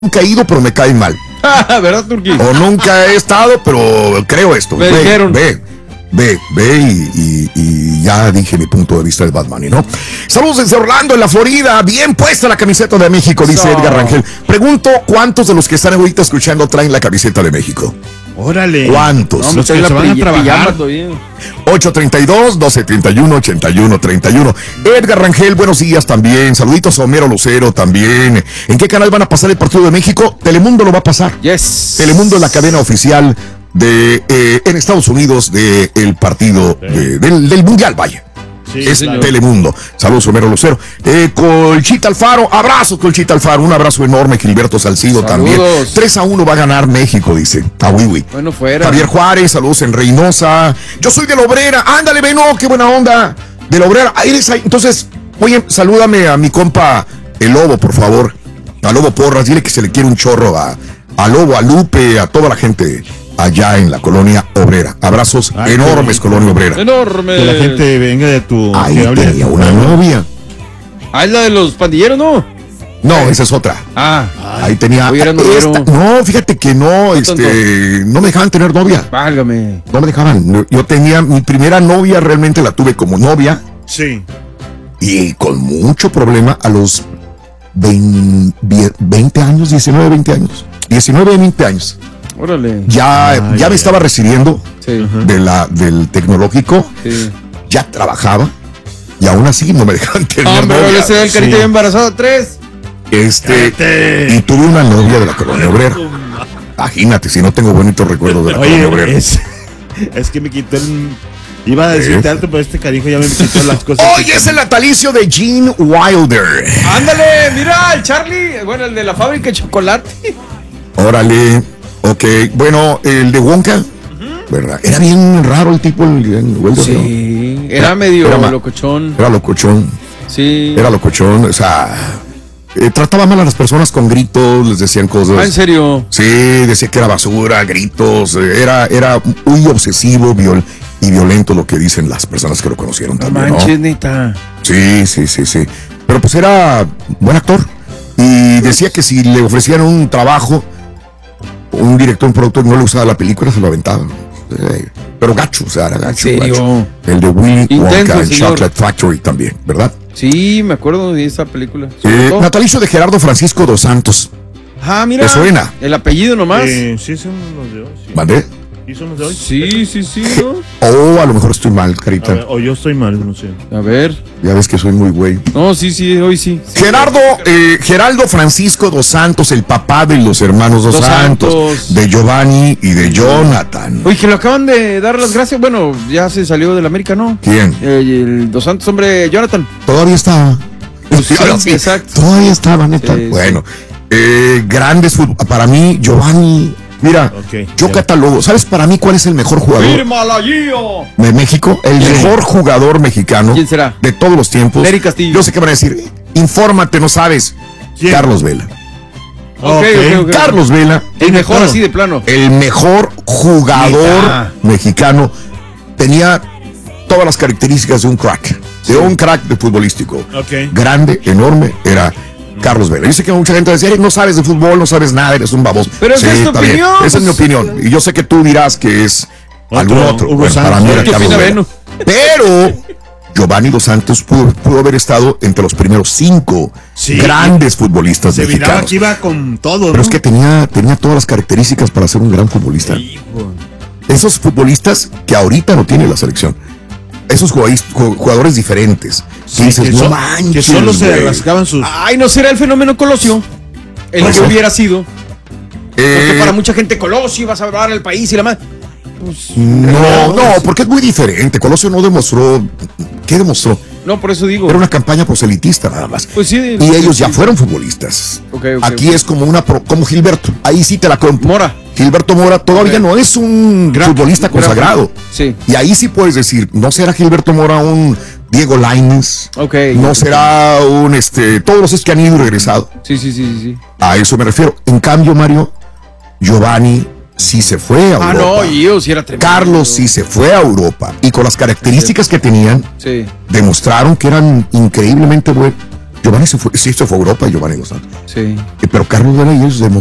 nunca he ido, pero me caen mal. ¿Verdad, Turquí? O nunca he estado, pero creo esto. Me dijeron. Ve y ya dije mi punto de vista de Bad Bunny, ¿no? Saludos desde Orlando, en la Florida. Bien puesta la camiseta de México, dice Edgar Rangel. Pregunto, ¿cuántos de los que están ahorita escuchando traen la camiseta de México? Órale. ¿Cuántos? No, los que se van a trabajar. 832-1231-8131. Edgar Rangel, buenos días también. Saluditos a Homero Lucero también. ¿En qué canal van a pasar el partido de México? Telemundo lo va a pasar. Yes. Telemundo es la cadena oficial de en Estados Unidos del partido del Mundial, vaya. Sí, es claro. Telemundo. Saludos, Homero Lucero. Colchita Alfaro, abrazos, Colchita Alfaro. Un abrazo enorme, Gilberto Salcido también. 3-1 va a ganar México, dice. Wiwi. Bueno, fuera. Javier Juárez, saludos en Reynosa. Yo soy de la Obrera. Ándale, Beno, qué buena onda. De la Obrera. Entonces, oye, salúdame a mi compa el Lobo, por favor. A Lobo Porras, dile que se le quiere un chorro a Lobo, a Lupe, a toda la gente allá en la colonia obrera. Abrazos enormes, colonia obrera. Enorme. Que la gente venga de tu... Ahí tenía una novia. Ah, es la de los pandilleros, ¿no? No, esa es otra. Ahí tenía. Oye, era noviero. No, fíjate que no, no me dejaban tener novia. Válgame. No me dejaban. Yo tenía mi primera novia, realmente la tuve como novia. Sí. Y con mucho problema a los 20 años, 19, 20 años. 19, 20 años. Órale. Ya me estaba recibiendo del tecnológico. Sí. Ya trabajaba. Y aún así no me dejaban tener novia. Pero ese el carita embarazado 3. Y tuve una novia de la colonia obrera. Imagínate, si no tengo bonitos recuerdos de la colonia obrera. Es que me quitó el... Iba a decirte alto, pero este carijo ya me quitó las cosas. Hoy es el natalicio de Gene Wilder. Ándale, mira, el Charlie. Bueno, el de la fábrica de chocolate. Órale. Ok, bueno, el de Wonka, ¿verdad? Era bien raro el tipo, el Wilder. Sí, ¿no? era medio locochón. Era locochón. Sí. Era locochón, o sea, trataba mal a las personas con gritos, les decían cosas. ¿En serio? Sí, decía que era basura, gritos, era muy obsesivo y violento lo que dicen las personas que lo conocieron también, ¿no? Manches, neta. Sí. Pero pues era buen actor y decía que si le ofrecían un trabajo, un director, un productor no le gustaba la película, se lo aventaba. Pero gacho, o sea, era gacho. ¿En serio? Gacho. El de Willy Intenso, Wonka, el señor. Chocolate Factory también, ¿verdad? Sí, me acuerdo de esa película. Natalicio de Gerardo Francisco dos Santos. Mira. ¿Te suena? El apellido nomás. Sí, son los de hoy. Sí. ¿Mandé? ¿Sí son los de hoy? Sí, ¿no? A lo mejor estoy mal, carita. O yo estoy mal, no sé. A ver. Ya ves que soy muy güey. No, sí, hoy sí. Geraldo Francisco dos Santos, el papá de los hermanos dos Santos, de Giovanni y de Jonathan. Oye, que lo acaban de dar las gracias. Bueno, ya se salió del América, ¿no? ¿Quién? El dos Santos, hombre, Jonathan. Todavía estaba. Sí, exacto. Todavía estaba, neta. Sí, bueno, grandes fútbol. Para mí, Giovanni. Mira, yo catalogo. ¿Sabes para mí cuál es el mejor jugador de México? El mejor jugador mexicano. ¿Quién será? De todos los tiempos. Nery Castillo. Yo sé que van a decir, infórmate, no sabes. ¿Quién? Carlos Vela. Okay. Carlos Vela. El mejor así de plano. El mejor jugador mexicano. Tenía todas las características de un crack. De un crack de futbolístico. Grande, enorme, era Carlos Vela. Yo sé que mucha gente va a decir, no sabes de fútbol, no sabes nada, eres un baboso. Pero esa es tu opinión. Esa es mi opinión. Y yo sé que tú dirás que es algún otro. Bueno, para mí era Carlos Vela. Pero Giovanni dos Santos pudo haber estado entre los primeros 5 grandes futbolistas se mexicanos. Miraba que iba con todo, Pero ¿no? es que tenía todas las características para ser un gran futbolista. Esos futbolistas que ahorita no tiene la selección. Esos jugadores diferentes. Sí, dices, no manches, que solo se güey. rascaban sus... Ay, ¿no será el fenómeno Colosio? El que hubiera sido. Porque para mucha gente Colosio iba a salvar al país y la más. Pues, no, porque es muy diferente. Colosio no demostró. ¿Qué demostró? No, por eso digo. Era una campaña proselitista nada más. Pues sí. Y ellos ya fueron futbolistas. Aquí es como como Gilberto. Ahí sí te la compro. Mora. Gilberto Mora todavía no es un futbolista consagrado. Sí. Y ahí sí puedes decir, no será Gilberto Mora un Diego Lainez. No será un todos los que han ido y regresado. Sí. A eso me refiero. En cambio, Mario, Giovanni sí se fue a Europa. No, yo sí era tremendo. Carlos sí se fue a Europa. Y con las características que tenían, demostraron que eran increíblemente Giovanni se fue a Europa, Giovanni Dos Santos. Sí. Pero Carlos Vela es de